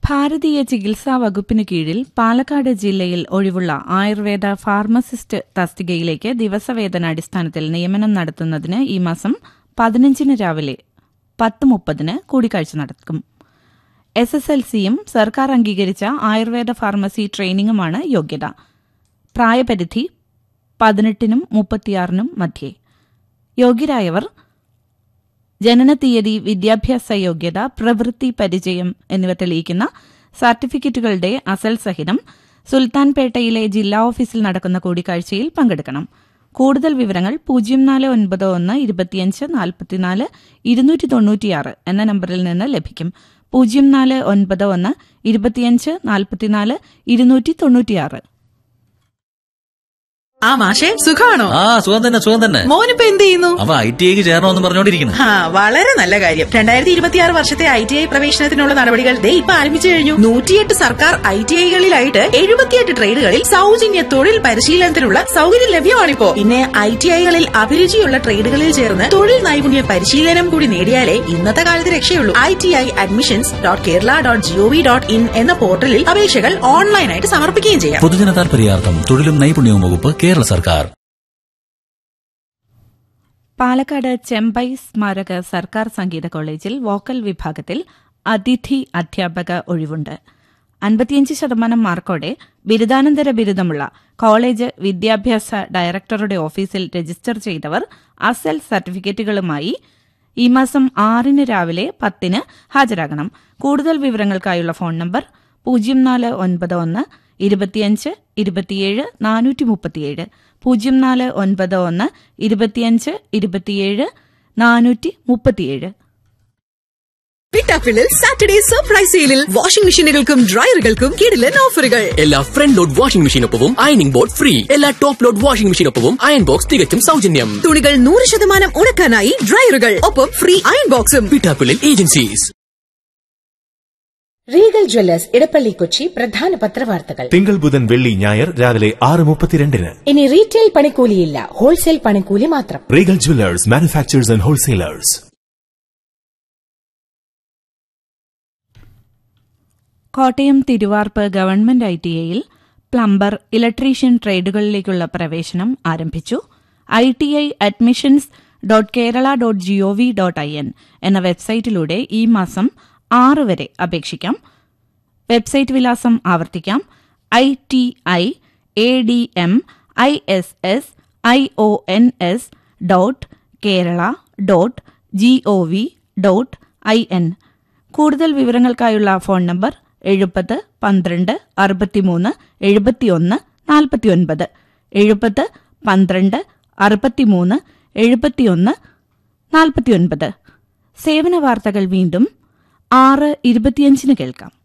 ഭാരതീയ ചികിത്സാ വകുപ്പിന് കീഴിൽ പാലക്കാട് ജില്ലയിൽ ഒഴിവുള്ള ആയുർവേദ ഫാർമസിസ്റ്റ് തസ്തികയിലേക്ക് ദിവസവേതനാടിസ്ഥാനത്തിൽ നിയമനം നടത്തുന്നതിന് ഈ മാസം 15 രാവിലെ 10:30 കൂടിക്കാഴ്ച നടക്കും. SSLCയും സർക്കാർ അംഗീകരിച്ച ആയുർവേദ ഫാർമസി ട്രെയിനിംഗുമാണ് യോഗ്യത. പ്രായപരിധി 18-നും 36-നും മധ്യേ. യോഗ്യരായവർ ജനനതീയതി, വിദ്യാഭ്യാസ യോഗ്യത, പ്രവൃത്തി പരിചയം എന്നിവ തെളിയിക്കുന്ന സർട്ടിഫിക്കറ്റുകളുടെ അസൽ സഹിതം സുൽത്താൻപേട്ടയിലെ ജില്ലാ ഓഫീസിൽ നടക്കുന്ന കൂടിക്കാഴ്ചയിൽ പങ്കെടുക്കണം. കൂടുതൽ വിവരങ്ങൾ 04912544 എന്ന നമ്പറിൽ നിന്ന് ലഭിക്കും. 04912544 ആ മാഷേ, സുഖാണോ? സുഖം തന്നെ. മോനിപ്പോ എന്ത് ചെയ്യുന്നു? അവ ITIക്ക് ചേരണമെന്ന് പറഞ്ഞോണ്ടിരിക്കുന്നു. വളരെ നല്ല കാര്യം. 2026 വർഷത്തെ ITI പ്രവേശനത്തിനുള്ള നടപടികൾ ഇപ്പൊ ആരംഭിച്ചു കഴിഞ്ഞു. 108 സർക്കാർ ITIകളിലായിട്ട് 78 ട്രേഡുകളിൽ സൗജന്യ തൊഴിൽ പരിശീലനത്തിനുള്ള സൗകര്യം ലഭ്യമാണിപ്പോ. പിന്നെ ITIകളിൽ അഭിരുചിയുള്ള ട്രേഡുകളിൽ ചേർന്ന് തൊഴിൽ നൈപുണ്യ പരിശീലനം കൂടി നേടിയാലേ ഇന്നത്തെ കാലത്ത് രക്ഷയുള്ളൂ. ITIadmissions.kerala.gov.in എന്ന പോർട്ടലിൽ അപേക്ഷകൾ ഓൺലൈനായിട്ട് സമർപ്പിക്കുകയും ചെയ്യാം. പൊതുജന താൽപര്യാർത്ഥം തൊഴിലും നൈപുണ്യവും വകുപ്പ്, കേരള സർക്കാർ. പാലക്കാട് ചെമ്പൈ സ്മാരക സർക്കാർ സംഗീത കോളേജിൽ വോക്കൽ വിഭാഗത്തിൽ അതിഥി അധ്യാപക ഒഴിവുണ്ട്. 55% മാർക്കോടെ ബിരുദാനന്തര ബിരുദമുള്ള കോളേജ് വിദ്യാഭ്യാസ ഡയറക്ടറുടെ ഓഫീസിൽ രജിസ്റ്റർ ചെയ്തവർ അസൽ സർട്ടിഫിക്കറ്റുകളുമായി ഈ മാസം 6 രാവിലെ 10 ഹാജരാകണം. കൂടുതൽ വിവരങ്ങൾക്കായുള്ള ഫോൺ നമ്പർ 0491 25 27 437, 0491 25 27 437. പിട്ടാപ്പിളിൽ സാറ്റർഡേ സർപ്രൈസ് സെയിലിൽ വാഷിംഗ് മെഷീനുകൾക്കും ഡ്രയറുകൾക്കും കിടിലൻ ഓഫറുകൾ. എല്ലാ front load washing മെഷീനൊപ്പവും ironing board free. എല്ലാ top load washing മെഷീനൊപ്പവും iron box തികച്ചും സൗജന്യം. തുണികൾ 100% ഉണക്കാനായി ഡ്രയറുകൾ, ഒപ്പം ഫ്രീ അയൺ ബോക്സും. പിട്ടാപ്പിളിൽ agencies. Regal Jewellers Edappally Kochi പ്രധാന പത്രവാർത്തകൾ. തിങ്കൾ, ബുധൻ, വെള്ളി, ഞായർ രാവിലെ 6:32. ഇനി റീറ്റെയിൽ പണിക്കൂലിയില്ല, ഹോൾസെയിൽ പണിക്കൂലി മാത്രം. Regal Jewellers, manufacturers and wholesalers. Kottayam Thiruvarppu government ITIയിൽ plumber, electrician ട്രേഡുകളിലേക്കുള്ള പ്രവേശനം ആരംഭിച്ചു. ITIadmissions.kerala.gov.in എന്ന വെബ്സൈറ്റിലൂടെ ഈ മാസം 6 വരെ അപേക്ഷിക്കാം. വെബ്സൈറ്റ് വിലാസം ആവർത്തിക്കാം: ITIadmissions.kerala.gov.in. കൂടുതൽ വിവരങ്ങൾക്കായുള്ള ഫോൺ നമ്പർ 70 12 63 71 49, 70 12 63 71 49. സേവന വാർത്തകൾ വീണ്ടും 6:25 കേൾക്കാം.